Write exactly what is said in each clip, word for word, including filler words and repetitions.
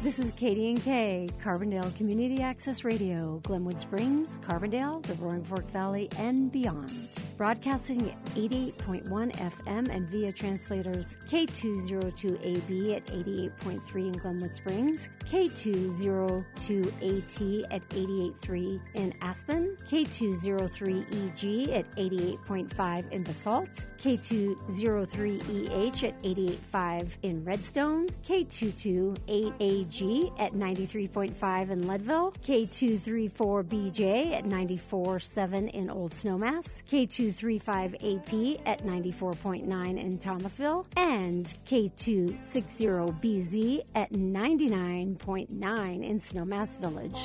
This is Katie and Kay, Carbondale Community Access Radio, Glenwood Springs, Carbondale, the Roaring Fork Valley, and beyond. Broadcasting at eighty-eight point one F M and via translators K two oh two A B at eighty-eight point three in Glenwood Springs, K two oh two A T at eighty-eight point three in Aspen, K two oh three E G at eighty-eight point five in Basalt, K two oh three E H at eighty-eight point five in Redstone, K two two eight A G at ninety-three point five in Leadville, K two thirty-four B J at ninety-four point seven in Old Snowmass, K two thirty-five A P at ninety-four point nine in Thomasville, and K two sixty B Z at ninety-nine point nine in Snowmass Village.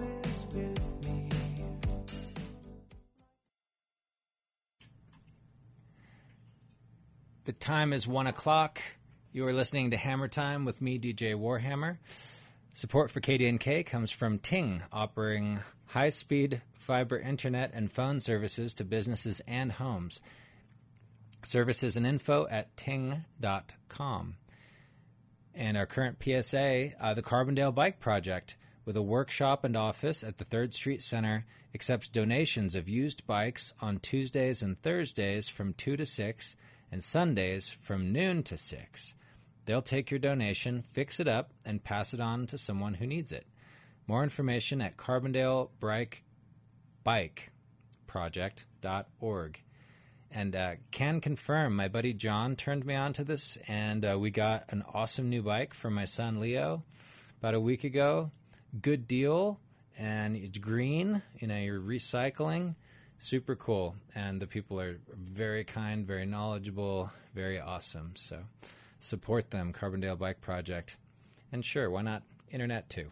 The time is one o'clock. You are listening to Hammer Time with me, D J Warhammer. Support for K D N K comes from Ting, offering high-speed fiber internet and phone services to businesses and homes. Services and info at ting dot com. And our current P S A, uh, the Carbondale Bike Project, with a workshop and office at the third Street Center, accepts donations of used bikes on Tuesdays and Thursdays from two to six and Sundays from noon to six. They'll take your donation, fix it up, and pass it on to someone who needs it. More information at carbondale bike project dot org. And uh, can confirm, my buddy John turned me on to this, and uh, we got an awesome new bike for my son Leo about a week ago. Good deal, and it's green. You know, you're recycling. Super cool, and the people are very kind, very knowledgeable, very awesome. So support them, Carbondale Bike Project. And sure, why not internet too?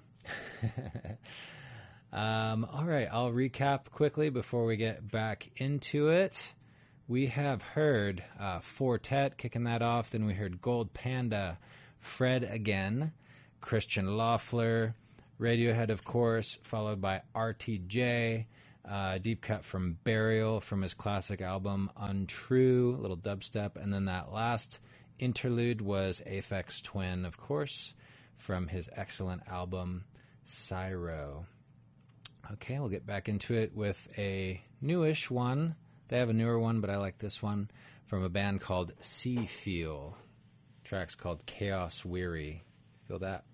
um, all right, I'll recap quickly before we get back into it. We have heard uh, Fortet kicking that off. Then we heard Gold Panda, Fred Again, Christian Loeffler, Radiohead, of course, followed by R T J, uh, deep cut from Burial from his classic album Untrue, a little dubstep. And then that last interlude was Aphex Twin, of course, from his excellent album Cyro. Okay, we'll get back into it with a newish one. They have a newer one, but I like this one from a band called Sea Feel. The track's called Chaos Weary. Feel that?